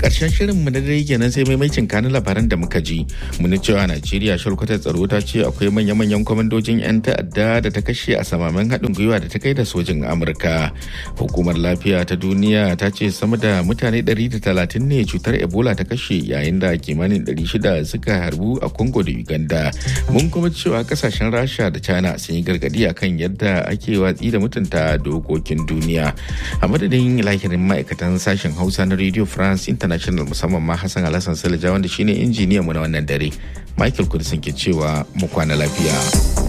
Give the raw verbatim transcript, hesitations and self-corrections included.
Ƙarshen shirin mu na dare kenan sai maimacin kanin labaran da muka ji. Muni cewa Najeriya shalkwatar tsaro ta ce akwai manya-manyan kwamandojin 'yan ta'adda da ta kashe a samamen haɗin gwiwa da ta kai da sojin Amurka. Hukumar lafiya ta duniya ta ce sama da mutane ɗari da talatin ne cutar Ebola ta kashe yayin da kimanin ɗari shida suka harbu a Congo da Uganda. Mun kuma cewa kasashen Rasha da China sun yi gargaɗi akan yadda ake watsi da mutunta dokokin duniya. A madadin lahirin ma'aikatan sashen Hausa na Radio France International musamman ma Hassan Alhassan Salija wanda shine injiniyan mu na wannan dare. Michael Kudisin ke cewa mu kwana lafiya.